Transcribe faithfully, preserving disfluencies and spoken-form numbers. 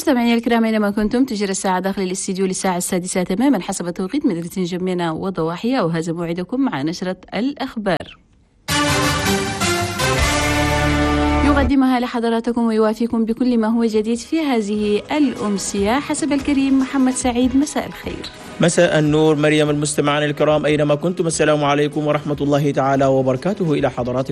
مستمعينا الكرام أينما كنتم، تجري الساعة داخل الاستديو للساعة السادسة تماما حسب توقيت مدينة جمينة وضواحيها، وهذا موعدكم مع نشرة الأخبار يقدمها لحضراتكم ويوافيكم بكل ما هو جديد في هذه الأمسية حسب الكريم محمد سعيد. مساء الخير. مساء النور مريم. المستمعين الكرام أينما كنتم، السلام عليكم ورحمة الله تعالى وبركاته. إلى حضراتكم